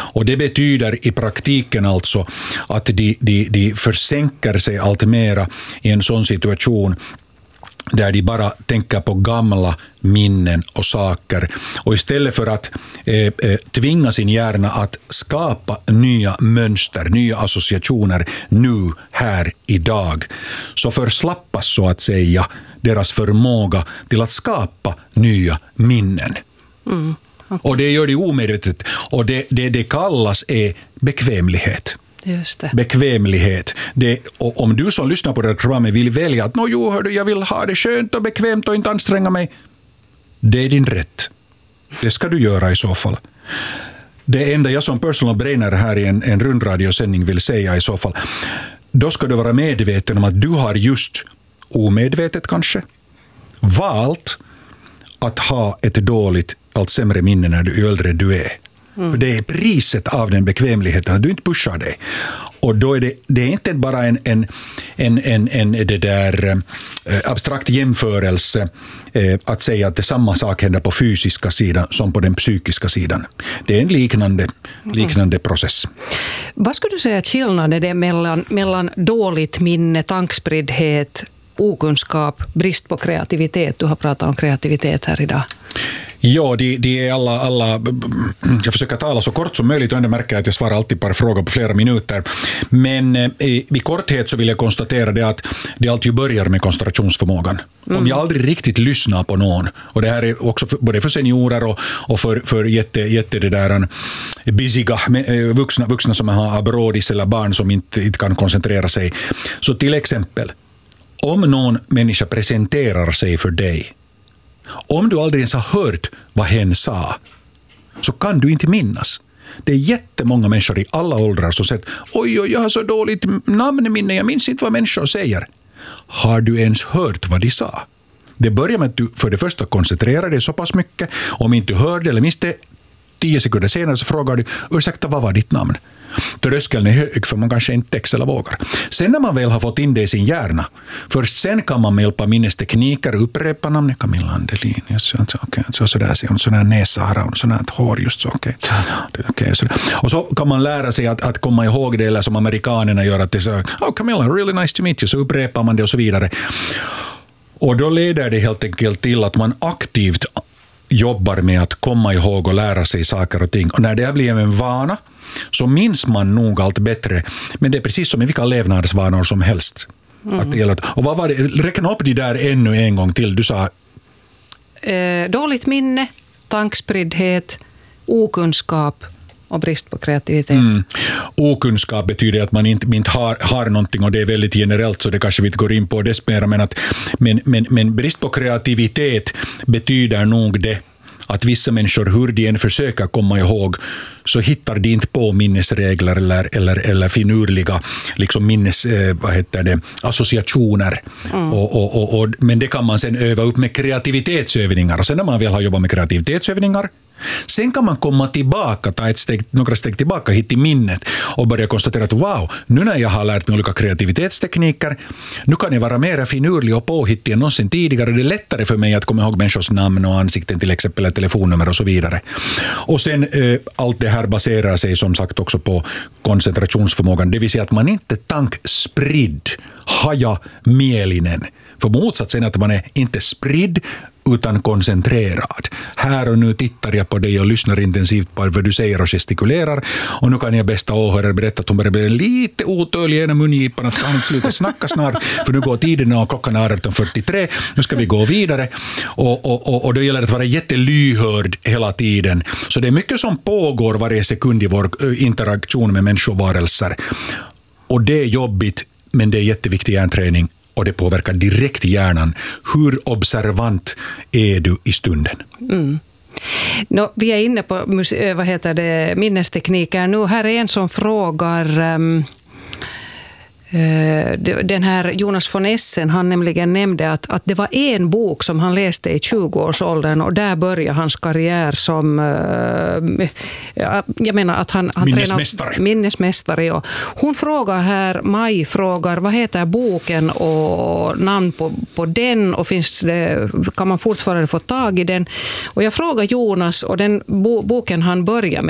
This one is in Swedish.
Och det betyder i praktiken alltså att de försänker sig allt mera i en sån situation där de bara tänker på gamla minnen och saker. Och istället för att tvinga sin hjärna att skapa nya mönster, nya associationer nu, här, idag, så förslappas så att säga deras förmåga till att skapa nya minnen. Okay. Och det gör det omedvetet. Och det kallas bekvämlighet. Just det. Bekvämlighet. Och om du som lyssnar på det här programmet vill välja att jag vill ha det skönt och bekvämt och inte anstränga mig, det är din rätt. Det ska du göra i så fall. Det enda jag som personal brainer här i en rundradiosändning vill säga i så fall, då ska du vara medveten om att du har just omedvetet kanske valt att ha ett dåligt, allt sämre minne när du äldre du är. För det är priset av den bekvämligheten att du inte pushar dig. Och då är det är inte bara en det där abstrakt jämförelse att säga att det samma sak händer på fysiska sidan som på den psykiska sidan. Det är en liknande process. Vad skulle du säga att skillnaden är mellan dåligt minne, tankspriddhet, okunskap, brist på kreativitet? Du har pratat om kreativitet här idag. Ja, de är alla jag försöker tala så kort som möjligt och ändå märker att jag svarar alltid par frågor på flera minuter. Men i korthet så vill jag konstatera det att det alltid börjar med koncentrationsförmågan. Om jag aldrig riktigt lyssnar på någon, och det här är också både för seniorer och för jätte det där busyga vuxna som har brådis eller barn som inte kan koncentrera sig. Så till exempel, om någon människa presenterar sig för dig, om du aldrig ens har hört vad hen sa, så kan du inte minnas. Det är jättemånga människor i alla åldrar som säger oj, jag har så dåligt namnminne, jag minns inte vad människor säger. Har du ens hört vad de sa? Det börjar med att du för det första koncentrerar dig så pass mycket. Om inte du hörde eller minns det 10 sekunder senare så frågar du, ursäkta, vad var ditt namn? Tröskeln är hög för man kanske inte textar eller vågar. Sen när man väl har fått in det i sin hjärna, först sen kan man med hjälp av minnestekniker upprepa namnet Camilla Andelin. Sådär näsa har hon, sådant hår just så. Okay. Och så kan man lära sig att komma ihåg det, eller som amerikanerna gör, att det så, Camilla, really nice to meet you, så upprepar man det och så vidare. Och då leder det helt enkelt till att man aktivt jobbar med att komma ihåg och lära sig saker och ting. Och när det blir en vana så minns man nog allt bättre. Men det är precis som i vilka levnadsvanor som helst. Och vad var det? Räkna upp de där ännu en gång till. Du sa dåligt minne, tankspriddhet, okunskap och brist på kreativitet. Okunskap betyder att man inte har någonting, och det är väldigt generellt så det kanske vi inte går in på dess mer, men brist på kreativitet betyder nog det att vissa människor, hur de än försöker komma ihåg, så hittar de inte på minnesregler eller finurliga liksom associationer. Men det kan man sen öva upp med kreativitetsövningar. Och sen när man väl har jobbat med kreativitetsövningar, sen kan man komma tillbaka, ta några steg tillbaka hit i minnet och börja konstatera att wow, nu när jag har lärt mig olika kreativitetstekniker, nu kan jag vara mer finurlig och påhittig än någonsin tidigare. Det är lättare för mig att komma ihåg människors namn och ansikten till exempel, eller telefonnummer och så vidare. Och sen allt det här baserar sig som sagt också på koncentrationsförmågan, det vill säga att man inte tankspridd, haja mielinen. För motsatsen att man är inte spridd utan koncentrerad. Här och nu tittar jag på dig och lyssnar intensivt på vad du säger och gestikulerar. Och nu kan jag bästa åhörare berätta att hon börjar bli lite otålig i ena mungipan, att ska han sluta snacka snart, för nu går tiden och klockan är 18:43. Nu ska vi gå vidare. Och då gäller det att vara jättelyhörd hela tiden. Så det är mycket som pågår varje sekund i vår interaktion med människovarelser. Och det är jobbigt, men det är jätteviktig hjärnträning. Och det påverkar direkt hjärnan. Hur observant är du i stunden? Vi är inne på minnestekniker nu. Här är en som frågar den här Jonas von Essen, han nämligen nämnde att det var en bok som han läste i 20-årsåldern och där började hans karriär som jag menar att han minnesmästare. Och hon frågar här, Maj frågar, vad heter boken och namn på den, och kan man fortfarande få tag i den? Och jag frågar Jonas, och den boken han börjar med